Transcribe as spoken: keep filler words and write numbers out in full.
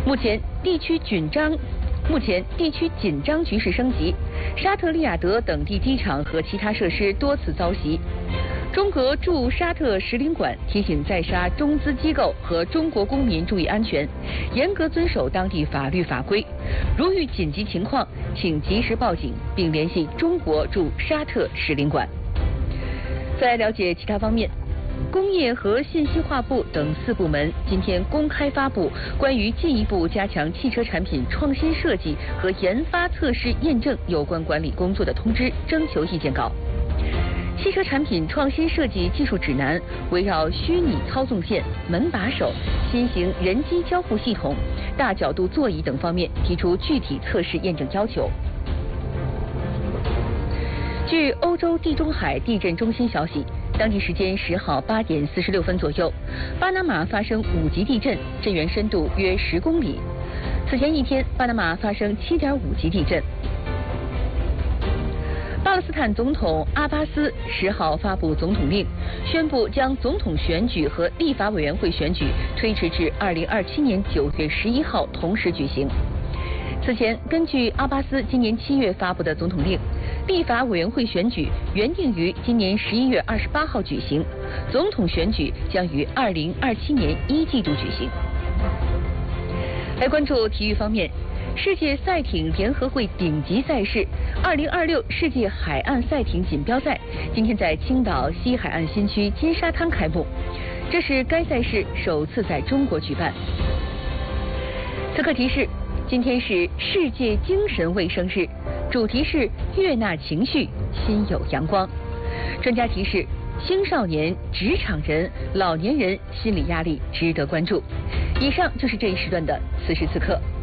目前地区紧张，目前地区紧张局势升级，沙特利雅得等地机场和其他设施多次遭袭。中国驻沙特使领馆提醒在沙中资机构和中国公民注意安全，严格遵守当地法律法规。如遇紧急情况，请及时报警，并联系中国驻沙特使领馆。在了解其他方面，工业和信息化部等四部门今天公开发布关于进一步加强汽车产品创新设计和研发、测试、验证有关管理工作的通知征求意见稿。汽车产品创新设计技术指南围绕虚拟操纵线、门把手、新型人机交互系统、大角度座椅等方面提出具体测试验证要求。据欧洲地中海地震中心消息，当地时间十号八点四十六分左右，巴拿马发生五级地震，震源深度约十公里。此前一天，巴拿马发生七点五级地震。巴勒斯坦总统阿巴斯十号发布总统令，宣布将总统选举和立法委员会选举推迟至二零二七年九月十一号同时举行。此前，根据阿巴斯今年七月发布的总统令，立法委员会选举原定于今年十一月二十八号举行，总统选举将于二零二七年一季度举行。来关注体育方面，世界赛艇联合会顶级赛事二零二六世界海岸赛艇锦标赛今天在青岛西海岸新区金沙滩开幕，这是该赛事首次在中国举办。此刻提示，今天是世界精神卫生日，主题是悦纳情绪，心有阳光。专家提示，青少年、职场人、老年人心理压力值得关注。以上就是这一时段的此时此刻。